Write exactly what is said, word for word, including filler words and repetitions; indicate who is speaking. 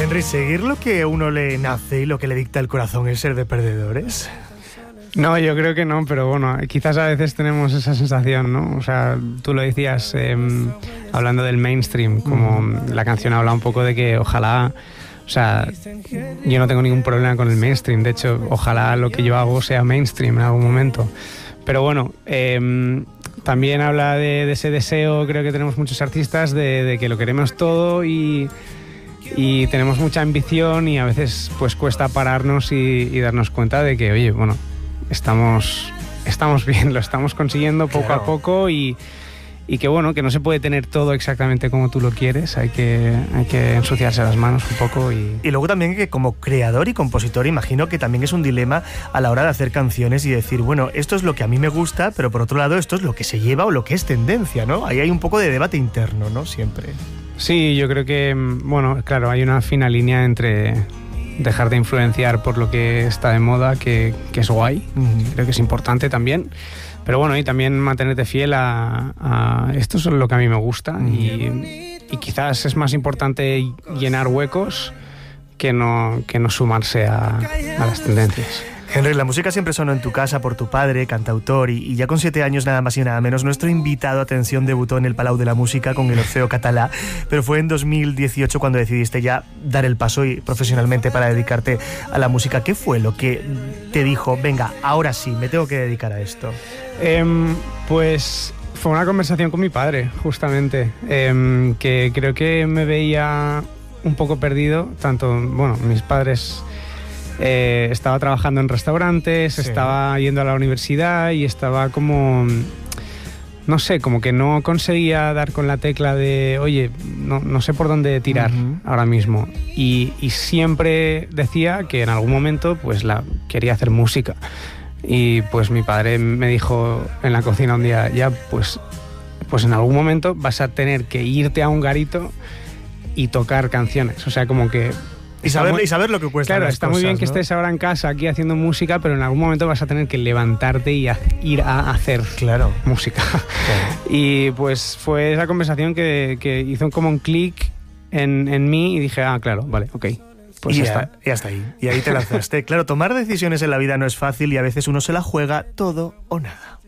Speaker 1: Henry, ¿seguir lo que a uno le nace y lo que le dicta el corazón es ser de perdedores?
Speaker 2: No, yo creo que no, pero bueno, quizás a veces tenemos esa sensación, ¿no? O sea, tú lo decías eh, hablando del mainstream, como mm. la canción habla un poco de que ojalá, o sea, yo no tengo ningún problema con el mainstream, de hecho, ojalá lo que yo hago sea mainstream en algún momento. Pero bueno, eh, también habla de, de ese deseo, creo que tenemos muchos artistas, de, de que lo queremos todo y... y tenemos mucha ambición y a veces pues cuesta pararnos y, y darnos cuenta de que, oye, bueno, estamos, estamos bien, lo estamos consiguiendo poco claro. a poco y, y que bueno, que no se puede tener todo exactamente como tú lo quieres, hay que, hay que ensuciarse las manos un poco. Y...
Speaker 1: y luego también que como creador y compositor imagino que también es un dilema a la hora de hacer canciones y decir, bueno, esto es lo que a mí me gusta, pero por otro lado esto es lo que se lleva o lo que es tendencia, ¿no? Ahí hay un poco de debate interno, ¿no? Siempre.
Speaker 2: Sí, yo creo que, bueno, claro, hay una fina línea entre dejar de influenciar por lo que está de moda, que, que es guay, uh-huh. creo que es importante también, pero bueno, y también mantenerte fiel a, a esto es lo que a mí me gusta uh-huh. y, y quizás es más importante llenar huecos que no, que no sumarse a, a las tendencias.
Speaker 1: Henry, la música siempre sonó en tu casa por tu padre, cantautor, y, y ya con siete años nada más y nada menos, nuestro invitado, atención, debutó en el Palau de la Música con el Orfeo Catalá, pero fue en dos mil dieciocho cuando decidiste ya dar el paso y profesionalmente para dedicarte a la música. ¿Qué fue lo que te dijo, venga, ahora sí, me tengo que dedicar a esto?
Speaker 2: Eh, pues fue una conversación con mi padre, justamente, eh, que creo que me veía un poco perdido, tanto, bueno, mis padres... Eh, estaba trabajando en restaurantes, sí. estaba yendo a la universidad y estaba como, no sé, como que no conseguía dar con la tecla de, oye, no, no sé por dónde tirar uh-huh. ahora mismo. Y, y siempre decía que en algún momento pues la quería hacer música. Y pues mi padre me dijo en la cocina un día, ya pues, pues en algún momento vas a tener que irte a un garito y tocar canciones. O sea, como que...
Speaker 1: Y saber, muy, y saber lo que cuesta.
Speaker 2: Claro, está
Speaker 1: cosas,
Speaker 2: muy bien que
Speaker 1: ¿no?
Speaker 2: estés ahora en casa aquí haciendo música, pero en algún momento vas a tener que levantarte y a, ir a hacer
Speaker 1: claro.
Speaker 2: música. Claro. Y pues fue esa conversación que, que hizo como un clic en, en mí y dije, ah, claro, vale, ok. Pues
Speaker 1: y,
Speaker 2: ya
Speaker 1: ya,
Speaker 2: está.
Speaker 1: y hasta ahí. Y ahí te lanzaste. Claro, tomar decisiones en la vida no es fácil y a veces uno se la juega todo o nada.